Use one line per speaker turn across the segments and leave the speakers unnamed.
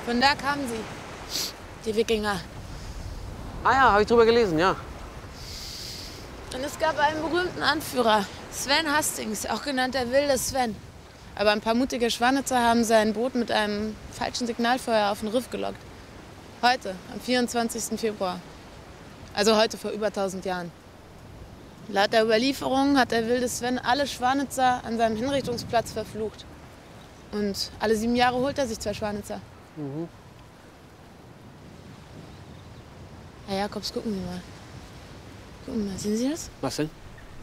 Von da kamen sie, die Wikinger.
Ah ja, habe ich drüber gelesen, ja.
Und es gab einen berühmten Anführer, Sven Hastings, auch genannt der wilde Sven. Aber ein paar mutige Schwanitzer haben sein Boot mit einem falschen Signalfeuer auf den Riff gelockt. Heute, am 24. Februar. Also heute vor über 1000 Jahren. Laut der Überlieferung hat der wilde Sven alle Schwanitzer an seinem Hinrichtungsplatz verflucht. Und alle 7 Jahre holt er sich 2 Schwanitzer.
Mhm.
Herr Jakobs, gucken Sie mal. Gucken Sie mal, sehen Sie das?
Was denn?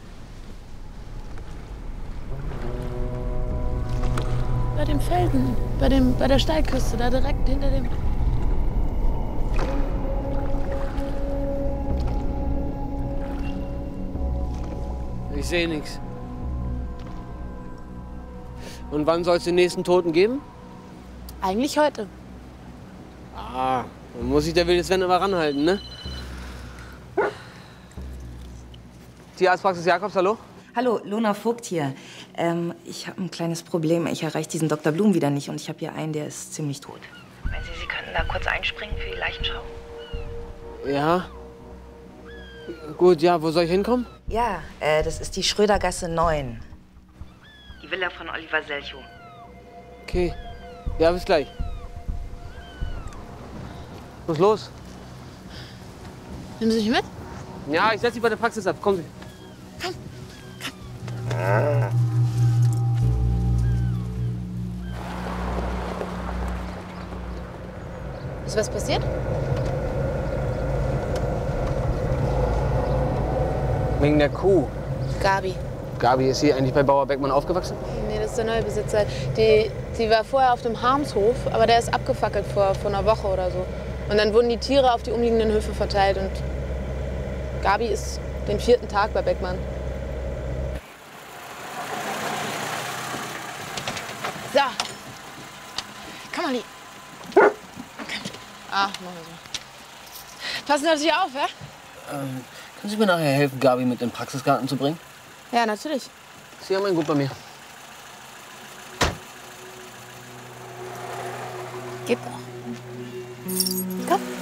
Bei dem Felsen, bei der Steilküste, da direkt hinter dem...
Ich sehe nichts. Und wann soll es den nächsten Toten geben?
Eigentlich heute.
Ah, dann muss sich der wilde Sven aber ranhalten, ne? Tierarztpraxis Jakobs, hallo?
Hallo, Lona Vogt hier. Ich habe ein kleines Problem. Ich erreiche diesen Dr. Blum wieder nicht und ich habe hier einen, der ist ziemlich tot. Meinen Sie, Sie könnten da kurz einspringen für die Leichenschau?
Ja. Gut, ja, wo soll ich hinkommen?
Ja, das ist die Schrödergasse 9. Die Villa von Oliver Selchow.
Okay. Ja, bis gleich. Was ist los?
Nehmen Sie mich mit?
Ja, ich setze Sie bei der Praxis ab. Kommen Sie.
Komm. Ist was passiert?
Wegen der Kuh.
Gabi.
Gabi, ist sie eigentlich bei Bauer Beckmann aufgewachsen?
Nee, das ist der neue Besitzer. Die war vorher auf dem Harmshof, aber der ist abgefackelt vor einer Woche oder so. Und dann wurden die Tiere auf die umliegenden Höfe verteilt und Gabi ist den 4. Tag bei Beckmann. So. Komm mal, Komm. Ach, machen wir so. Passen Sie auf sich auf, ja?
Können Sie mir nachher helfen, Gabi mit in den Praxisgarten zu bringen?
Ja, natürlich.
Sie haben ein Gut bei mir.
Geht doch. Komm.